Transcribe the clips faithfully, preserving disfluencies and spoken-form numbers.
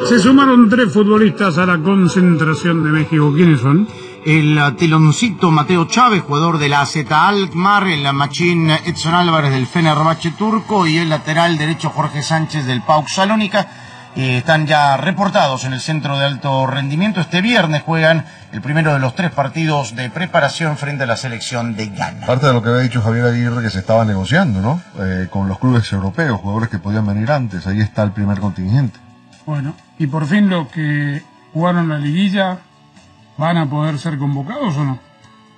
Se sumaron tres futbolistas a la concentración de México. ¿Quiénes son? El teloncito Mateo Chávez, jugador de la A Z Alkmaar, el machín Edson Álvarez del Fenerbahce turco y el lateral derecho Jorge Sánchez del PAOK Salónica. Eh, están ya reportados en el centro de alto rendimiento. Este viernes juegan el primero de los tres partidos de preparación frente a la selección de Ghana. Parte de lo que había dicho Javier Aguirre, que se estaba negociando, ¿no? Eh, con los clubes europeos, jugadores que podían venir antes. Ahí está el primer contingente. Bueno, y por fin los que jugaron la liguilla, ¿van a poder ser convocados o no?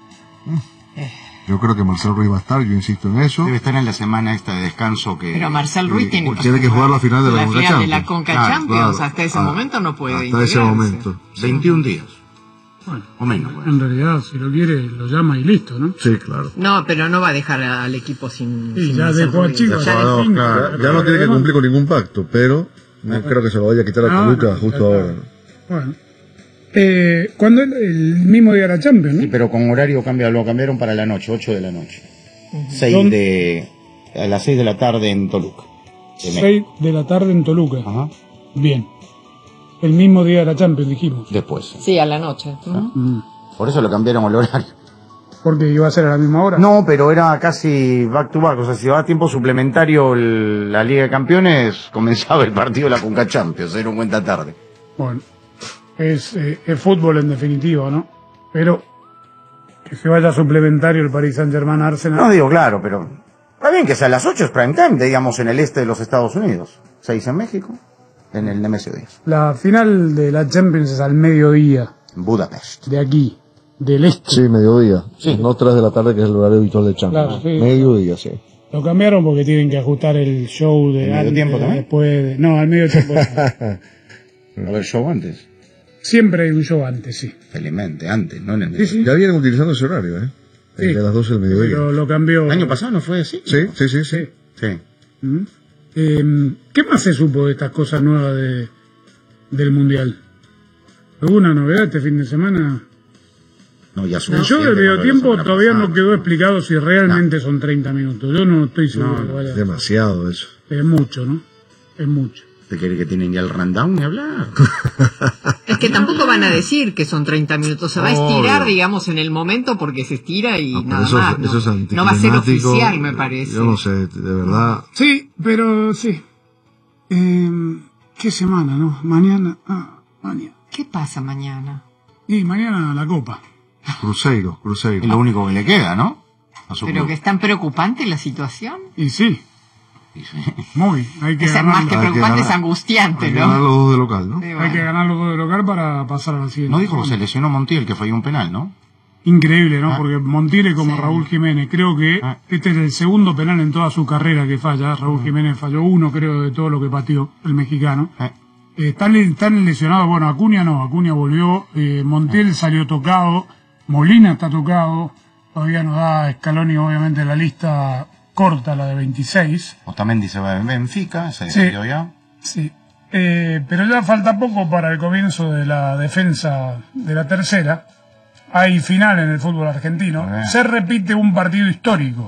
Yo creo que Marcel Ruiz va a estar, yo insisto en eso. Debe estar en la semana esta de descanso que... Pero Marcel Ruiz tiene, tiene que jugar la final de la, la Conca final Champions. de la Conca Claro, Champions. claro. Hasta ese Ah, momento no puede hasta integrarse. ese momento. veintiún días. Bueno, o menos. Bueno. En realidad, si lo quiere, lo llama y listo, ¿no? Sí, claro. No, pero no va a dejar al equipo sin... Sí, sin ya Marcel dejó a Ruiz. Chivas. Ya No, dejó. claro, ya no tiene que cumplir con ningún pacto, pero no creo que se lo vaya a quitar a Ah, Toluca no, justo ya ahora. está. Bueno. Eh, ¿Cuándo el, el mismo día de la Champions, no? Sí, pero con horario cambia, lo cambiaron para la noche, ocho de la noche. seis ¿Dónde? de... a las seis de la tarde en Toluca. seis de la tarde en Toluca. Ajá. Bien. El mismo día de la Champions, dijimos. Después. Sí, a la noche. ¿no? Mm. Por eso lo cambiaron el horario. Porque iba a ser a la misma hora. No, pero era casi back to back. O sea, si daba tiempo suplementario el- la Liga de Campeones, comenzaba el partido de la Conca Champions. Era un cuenta tarde. Bueno. Es, eh, es fútbol en definitiva, ¿no? Pero que se vaya suplementario el Paris Saint-Germain Arsenal. No digo claro, pero está bien que sea a las ocho, es prime time, digamos, en el este de los Estados Unidos. seis en México, en el Nemesio diez. La final de la Champions es al mediodía, En Budapest. de aquí, del este. Sí, mediodía. Sí. No tres de la tarde, que es el horario habitual de Champions. Claro, sí. Mediodía, sí. Lo cambiaron porque tienen que ajustar el show de ¿Al medio antes, tiempo también? después de- No, al medio tiempo. A ver, show antes. Siempre hay un show antes, sí. Felizmente, antes, no en el Sí, sí. Ya vienen utilizando ese horario, ¿eh? Sí. El de las doce del mediodía. Lo, lo cambió. El año pasado no fue así. Sí, sí, sí, sí. Sí. ¿Mm? Eh, ¿Qué más se supo de estas cosas nuevas de, del Mundial? ¿Alguna novedad este fin de semana? No, ya El subió. show del medio tiempo todavía no quedó explicado si realmente son treinta minutos. Yo no estoy seguro. No, que vaya- Demasiado eso. Es mucho, ¿no? Es mucho. ¿Te quiere que tienen ya el rundown y hablar? Es que tampoco van a decir que son treinta minutos. Se va a estirar, digamos, en el momento porque se estira y No, pero nada eso, más. es- ¿no? eso es No va a ser anticlimático. oficial, me parece. Yo no sé, de verdad. Sí, pero sí. Eh, ¿Qué semana, no? Mañana. Ah, mañana. ¿Qué pasa mañana? Y mañana la Copa. Cruzeiro, Cruzeiro. Es lo único que le queda, ¿no? A su Pero club. que es tan preocupante la situación. Y sí. Muy. Hay que Es más ganar, que Hay que preocupante, es ganar- angustiante, Hay que ganar ¿no? los dos de local, ¿no? Sí, hay bueno. que ganar los dos de local para pasar a la siguiente. No dijo que se lesionó Montiel, que falló un penal, ¿no? Increíble, ¿no? Ah. Porque Montiel, como Sí. Raúl Jiménez, creo que Ah. este es el segundo penal en toda su carrera que falla. Raúl Jiménez falló uno, creo, de todo lo que pateó el mexicano. Eh. Eh, están, están lesionados, bueno, Acuña no, Acuña volvió, eh, Montiel salió tocado, Molina está tocado, todavía nos da Scaloni obviamente la lista corta, la de veintiséis. Otamendi se va a Benfica, se Sí. decidió ya. Sí, eh, pero ya falta poco para el comienzo de la defensa de la tercera. Hay final en el fútbol argentino. Muy bien. Se repite un partido histórico.